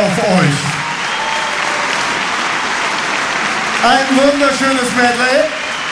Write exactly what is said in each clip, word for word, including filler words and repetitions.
auf euch. Ein wunderschönes Medley.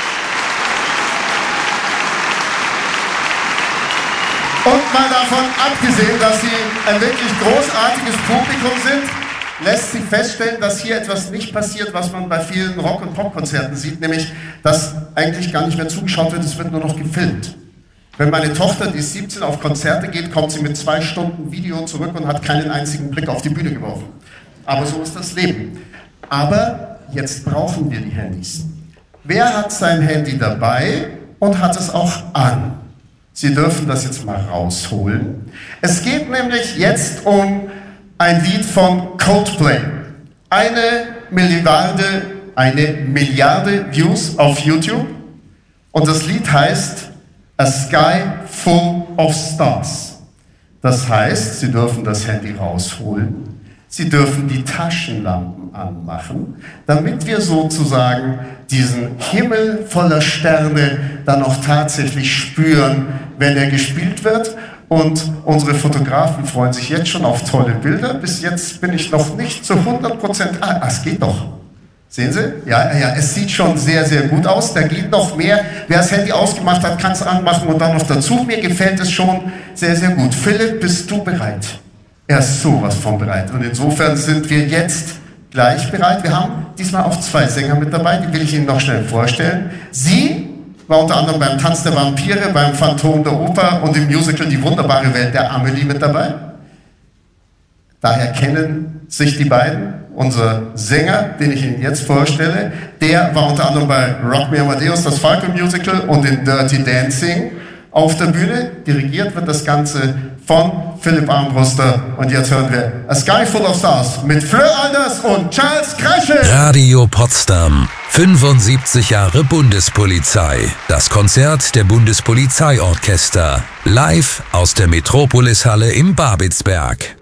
Und mal davon abgesehen, dass sie ein wirklich großartiges Publikum sind, lässt sich feststellen, dass hier etwas nicht passiert, was man bei vielen Rock- und Popkonzerten sieht, nämlich, dass eigentlich gar nicht mehr zugeschaut wird, es wird nur noch gefilmt. Wenn meine Tochter, die ist siebzehn, auf Konzerte geht, kommt sie mit zwei Stunden Video zurück und hat keinen einzigen Blick auf die Bühne geworfen. Aber so ist das Leben. Aber jetzt brauchen wir die Handys. Wer hat sein Handy dabei und hat es auch an? Sie dürfen das jetzt mal rausholen. Es geht nämlich jetzt um ein Lied von Coldplay. Eine Milliarde, eine Milliarde Views auf YouTube. Und das Lied heißt A Sky Full of Stars. Das heißt, Sie dürfen das Handy rausholen. Sie dürfen die Taschenlampen anmachen, damit wir sozusagen diesen Himmel voller Sterne dann auch tatsächlich spüren, wenn er gespielt wird. Und unsere Fotografen freuen sich jetzt schon auf tolle Bilder. Bis jetzt bin ich noch nicht zu hundert Prozent... Ah, es geht doch. Sehen Sie? Ja, ja, es sieht schon sehr, sehr gut aus. Da geht noch mehr. Wer das Handy ausgemacht hat, kann es anmachen und dann noch dazu. Mir gefällt es schon sehr, sehr gut. Philipp, bist du bereit? Er ist sowas von bereit. Und insofern sind wir jetzt gleich bereit. Wir haben diesmal auch zwei Sänger mit dabei. Die will ich Ihnen noch schnell vorstellen. Sie war unter anderem beim Tanz der Vampire, beim Phantom der Oper und im Musical Die wunderbare Welt der Amelie mit dabei. Daher kennen sich die beiden. Unser Sänger, den ich Ihnen jetzt vorstelle, der war unter anderem bei Rock Me Amadeus, das Falco-Musical und in Dirty Dancing auf der Bühne. Dirigiert wird das Ganze von Philipp Armbruster. Und jetzt hören wir A Sky Full of Stars mit Fleur Alders und Charles Kreschel. Radio Potsdam. fünfundsiebzig Jahre Bundespolizei. Das Konzert der Bundespolizeiorchester. Live aus der Metropolishalle im Babelsberg.